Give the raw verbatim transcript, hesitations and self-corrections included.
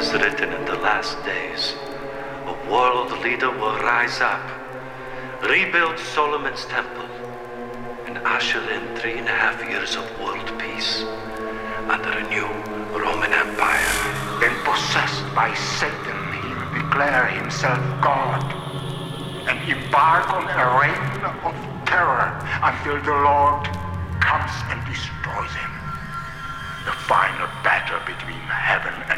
is written in the last days, a world leader will rise up, rebuild Solomon's temple, and usher in three and a half years of world peace under a new Roman Empire. Then possessed by Satan, he will declare himself God and embark on a reign of terror until the Lord comes and destroys him. The final battle between heaven and